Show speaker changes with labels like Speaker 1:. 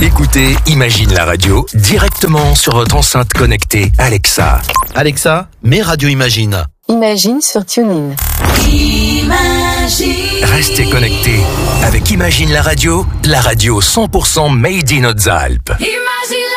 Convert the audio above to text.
Speaker 1: Écoutez Imagine la radio directement sur votre enceinte connectée Alexa.
Speaker 2: Alexa, mets Radio Imagine.
Speaker 3: Imagine sur TuneIn.
Speaker 4: Imagine.
Speaker 1: Restez connectés avec Imagine la radio 100% made in Hautes-Alpes.